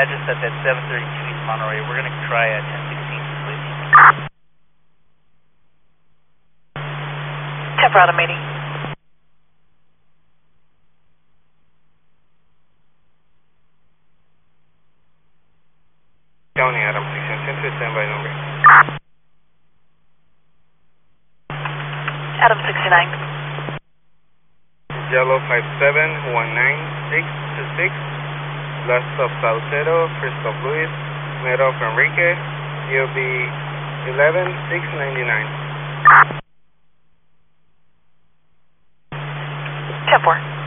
address at that 732 East Monterey. We're going to try 1016, please. Temporada meeting. County Adam 610 standby number. Adam 69. Yellow 5719626. Last stop Salcedo, first stop Luis, Mero of Enrique, EOB 11699. 10-4.